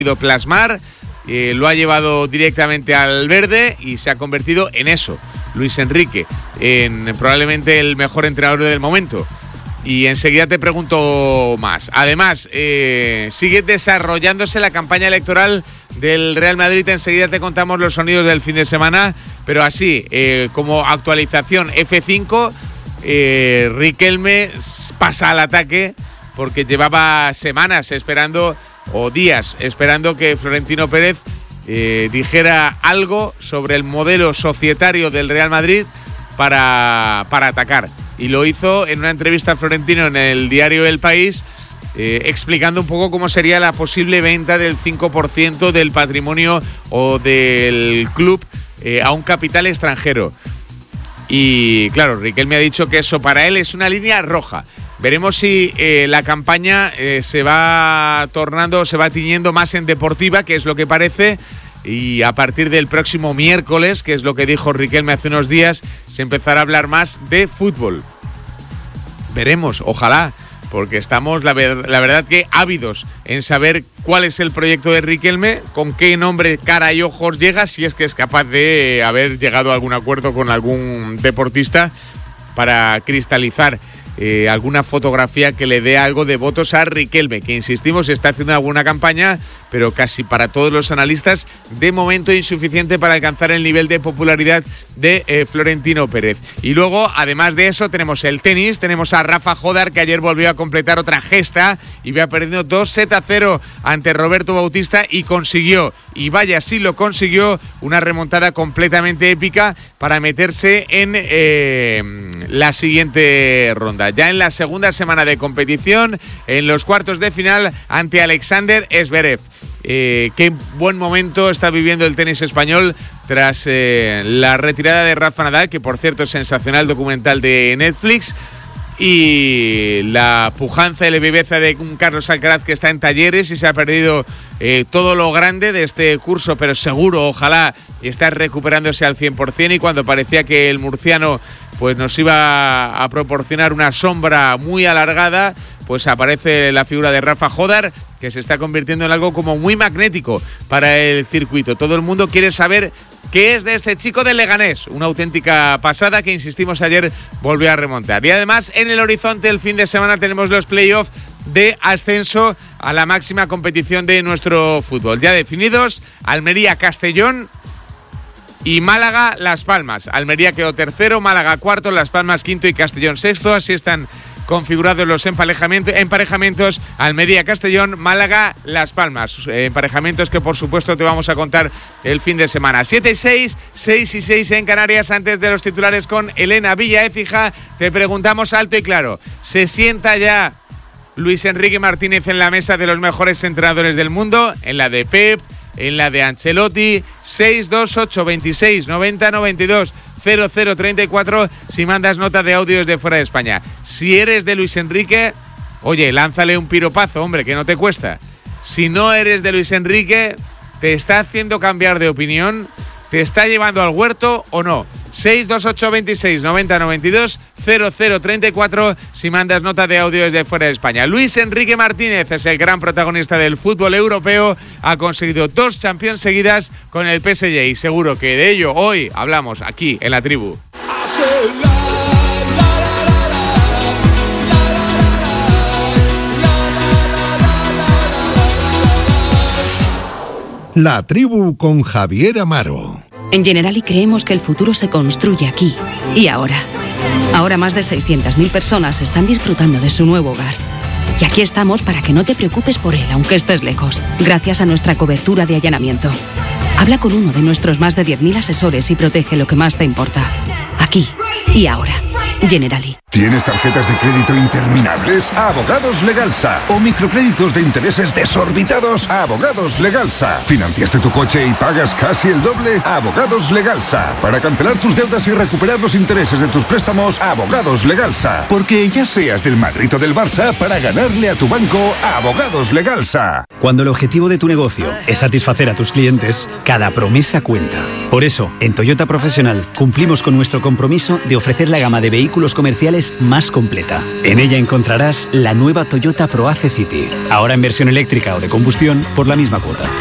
plasmar, lo ha llevado directamente al verde y se ha convertido en eso, Luis Enrique, en probablemente el mejor entrenador del momento. Y enseguida te pregunto más. Además, sigue desarrollándose la campaña electoral del Real Madrid. Enseguida te contamos los sonidos del fin de semana, pero así, como actualización F5, Riquelme pasa al ataque porque llevaba semanas esperando, o días esperando, que Florentino Pérez dijera algo sobre el modelo societario del Real Madrid para atacar. Y lo hizo en una entrevista a Florentino en el diario El País, explicando un poco cómo sería la posible venta del 5% del patrimonio o del club a un capital extranjero. Y claro, Riquelme ha dicho que eso para él es una línea roja. Veremos si la campaña se va tiñendo más en deportiva, que es lo que parece, y a partir del próximo miércoles, que es lo que dijo Riquelme hace unos días, se empezará a hablar más de fútbol. Veremos, ojalá, porque estamos, la verdad que ávidos en saber cuál es el proyecto de Riquelme, con qué nombre, cara y ojos llega, si es que es capaz de haber llegado a algún acuerdo con algún deportista para cristalizar alguna fotografía que le dé algo de votos a Riquelme, que insistimos está haciendo alguna campaña, pero casi para todos los analistas de momento insuficiente para alcanzar el nivel de popularidad de Florentino Pérez. Y luego, además de eso, tenemos el tenis, tenemos a Rafa Jodar, que ayer volvió a completar otra gesta y va perdiendo 2-0 ante Roberto Bautista y consiguió, y vaya si lo consiguió, una remontada completamente épica para meterse en la siguiente ronda. Ya en la segunda semana de competición, en los cuartos de final ante Alexander Zverev. Qué buen momento está viviendo el tenis español tras la retirada de Rafa Nadal, que por cierto es sensacional documental de Netflix, y la pujanza y la viveza de un Carlos Alcaraz que está en talleres y se ha perdido todo lo grande de este curso, pero seguro, ojalá, está recuperándose al 100%, y cuando parecía que el murciano pues nos iba a proporcionar una sombra muy alargada, pues aparece la figura de Rafa Jodar, que se está convirtiendo en algo como muy magnético para el circuito. Todo el mundo quiere saber qué es de este chico de Leganés, una auténtica pasada que, insistimos, ayer volvió a remontar. Y además, en el horizonte el fin de semana tenemos los playoffs de ascenso a la máxima competición de nuestro fútbol. Ya definidos, Almería-Castellón y Málaga-Las Palmas. Almería quedó tercero, Málaga cuarto, Las Palmas quinto y Castellón sexto. Así están configurados los emparejamientos: Almería-Castellón, Málaga-Las Palmas. Emparejamientos que por supuesto te vamos a contar el fin de semana. 7-6, 6-6 en Canarias. Antes de los titulares con Elena Villa Écija, te preguntamos alto y claro: ¿se sienta ya Luis Enrique Martínez en la mesa de los mejores entrenadores del mundo? En la de Pep, en la de Ancelotti. 628 26 90 92 0034 si mandas nota de audio desde fuera de España. Si eres de Luis Enrique, oye, lánzale un piropazo, hombre, que no te cuesta. Si no eres de Luis Enrique, ¿te está haciendo cambiar de opinión? ¿Te está llevando al huerto o no? 628 26 90 92 0034 si mandas nota de audio desde fuera de España. Luis Enrique Martínez es el gran protagonista del fútbol europeo. Ha conseguido 2 Champions seguidas con el PSG y seguro que de ello hoy hablamos aquí en La Tribu. La Tribu con Javier Amaro. En Generali creemos que el futuro se construye aquí y ahora. Ahora más de 600.000 personas están disfrutando de su nuevo hogar. Y aquí estamos para que no te preocupes por él, aunque estés lejos, gracias a nuestra cobertura de allanamiento. Habla con uno de nuestros más de 10.000 asesores y protege lo que más te importa. Aquí y ahora. Generali. ¿Tienes tarjetas de crédito interminables? Abogados Legalsa. ¿O microcréditos de intereses desorbitados? Abogados Legalsa. ¿Financiaste tu coche y pagas casi el doble? Abogados Legalsa. Para cancelar tus deudas y recuperar los intereses de tus préstamos, Abogados Legalsa. Porque ya seas del Madrid o del Barça, para ganarle a tu banco, Abogados Legalsa. Cuando el objetivo de tu negocio es satisfacer a tus clientes, cada promesa cuenta. Por eso, en Toyota Profesional cumplimos con nuestro compromiso de ofrecer la gama de vehículos comerciales posibilidades más completa. En ella encontrarás la nueva Toyota ProAce City, ahora en versión eléctrica o de combustión por la misma cuota.